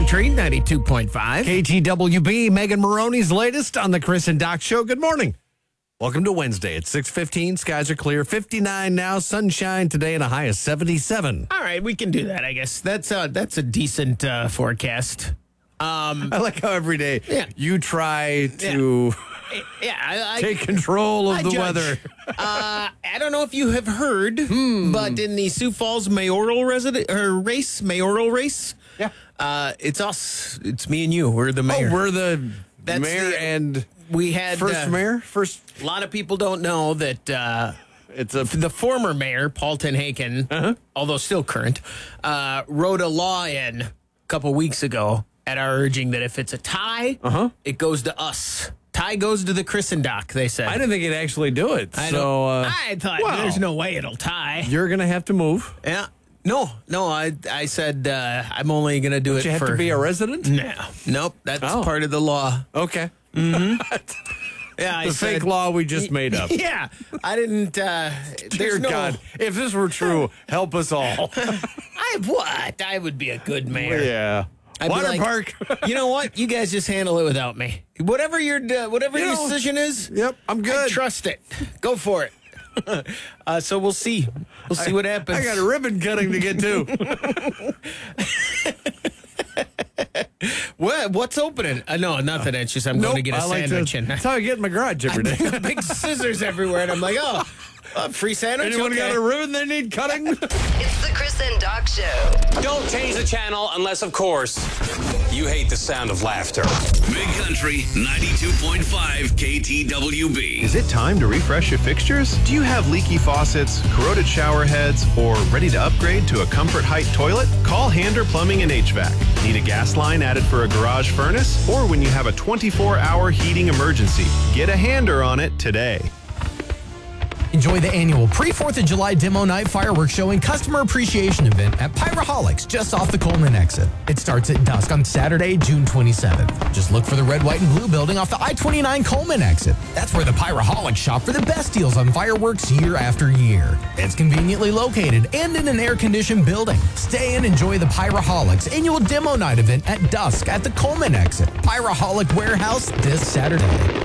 Tree, 92.5. KTWB, Megan Maroney's latest on the Chris and Doc Show. Good morning. Welcome to Wednesday. It's 6:15. Skies are clear. 59 now. Sunshine today and a high of 77. All right, we can do that, I guess. That's a decent forecast. I like how every day Yeah. you try to I take control of the judge. weather. I don't know if you have heard, but in the Sioux Falls mayoral race, it's us. It's me and you. We're the mayor. Oh, we're the That's mayor and we had first mayor? First. A lot of people don't know that It's a the former mayor, Paul Tenhaken, although still current, wrote a law in a couple weeks ago at our urging that if it's a tie, it goes to us. Tie goes to the Chris and Doc, they said. I didn't think he'd actually do it. I thought wow. there's no way it'll tie. You're going to have to move. Yeah. No, I said I'm only going to do it You have for... to be a resident? No. Nope, that's part of the law. Okay. Yeah, I The said, fake law we just made up. Yeah, I didn't... Dear there's no... God, if this were true, help us all. I would be a good mayor. Yeah. I'd be Water like, park. You know what? You guys just handle it without me. Whatever your decision is. Yep, I'm good. I trust it. Go for it. So we'll see. We'll see what happens. I got a ribbon cutting to get to. What's opening? No, nothing. It's just I'm going to get a sandwich. That's how I get in my garage every day. Big scissors everywhere, and I'm like, free sandwich. Anyone got a ribbon they need cutting? It's the Chris and Doc Show. Don't change the channel unless, of course, you hate the sound of laughter. Big Country 92.5 KTWB. Is it time to refresh your fixtures? Do you have leaky faucets, corroded shower heads, or ready to upgrade to a Comfort Height toilet? Call Hander Plumbing and HVAC. Need a gas line added for a garage furnace? Or when you have a 24-hour heating emergency? Get a Hander on it today. Enjoy the annual pre-4th of July demo night fireworks show and customer appreciation event at Pyraholics just off the Coleman exit. It starts at dusk on Saturday, June 27th. Just look for the red, white, and blue building off the I-29 Coleman exit. That's where the Pyraholics shop for the best deals on fireworks year after year. It's conveniently located and in an air-conditioned building. Stay and enjoy the Pyraholics annual demo night event at dusk at the Coleman exit. Pyraholic Warehouse this Saturday.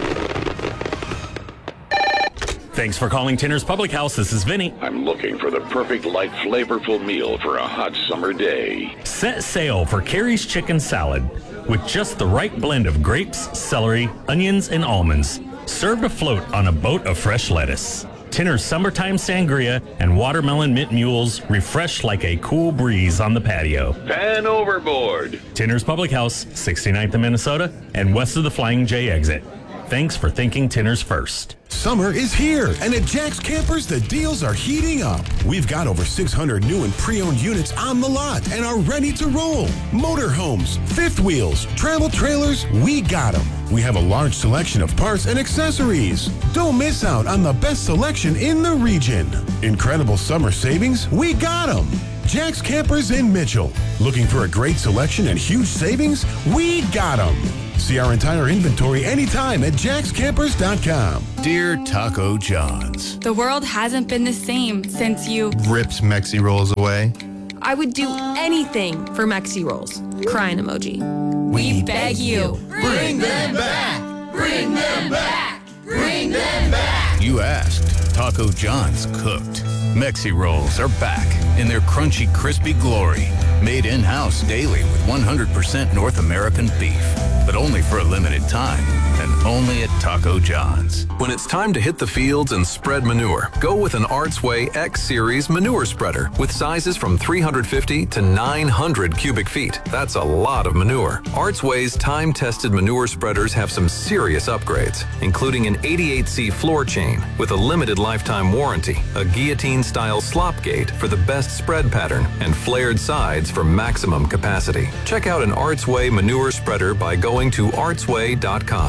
Thanks for calling Tinner's Public House. This is Vinny. I'm looking for the perfect light, flavorful meal for a hot summer day. Set sail for Carrie's Chicken Salad with just the right blend of grapes, celery, onions, and almonds. Served afloat on a boat of fresh lettuce. Tinner's Summertime Sangria and Watermelon Mint Mules refresh like a cool breeze on the patio. Pan overboard. Tinner's Public House, 69th in Minnesota and west of the Flying J exit. Thanks for thinking Tinner's first. Summer is here, and at Jack's Campers, the deals are heating up. We've got over 600 new and pre-owned units on the lot and are ready to roll. Motorhomes, fifth wheels, travel trailers, we got them. We have a large selection of parts and accessories. Don't miss out on the best selection in the region. Incredible summer savings, we got them. Jack's Campers in Mitchell. Looking for a great selection and huge savings? We got them. See our entire inventory anytime at jackscampers.com. Dear Taco John's, the world hasn't been the same since you ripped Mexi Rolls away. I would do anything for Mexi Rolls. Crying emoji. We beg you. Bring them back. Bring them back. Bring them back. You asked. Taco John's cooked. Mexi Rolls are back in their crunchy, crispy glory. Made in-house daily with 100% North American beef. But only for a limited time, and only at Taco John's. When it's time to hit the fields and spread manure, go with an Artsway X Series manure spreader with sizes from 350 to 900 cubic feet. That's a lot of manure. Artsway's time-tested manure spreaders have some serious upgrades, including an 88C floor chain with a limited lifetime warranty, a guillotine-style slop gate for the best spread pattern, and flared sides for maximum capacity. Check out an Artsway manure spreader by going to artsway.com.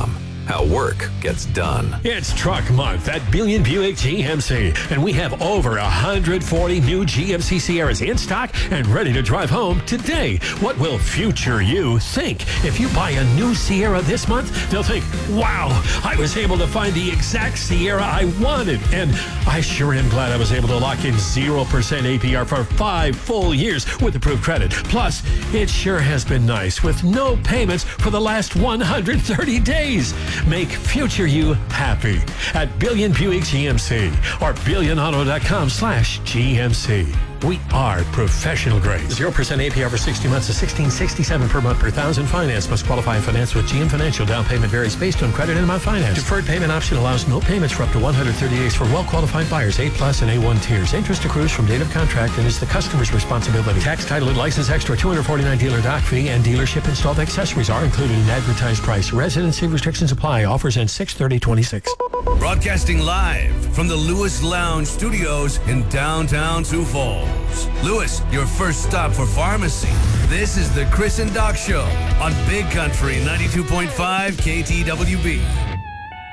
how work gets done. It's Truck Month at Billion Buick GMC, and we have over 140 new GMC Sierras in stock and ready to drive home today. What will future you think? If you buy a new Sierra this month, they'll think, wow, I was able to find the exact Sierra I wanted. And I sure am glad I was able to lock in 0% APR for 5 full years with approved credit. Plus, it sure has been nice with no payments for the last 130 days. Make future you happy at Billion Buick GMC or billionauto.com/GMC. We are professional grade. 0% APR for 60 months to $16.67 per month per thousand. Finance must qualify and finance with GM Financial. Down payment varies based on credit and amount financed. Deferred payment option allows no payments for up to 130 days for well-qualified buyers, A+ and A1 tiers. Interest accrues from date of contract and is the customer's responsibility. Tax, title, and license extra, $249 dealer dock fee, and dealership installed accessories are included in advertised price. Residency restrictions apply. Offers end 6/30/26. Broadcasting live from the Lewis Lounge Studios in downtown Sioux Falls. Lewis, your first stop for pharmacy. This is the Chris and Doc Show on Big Country 92.5 KTWB.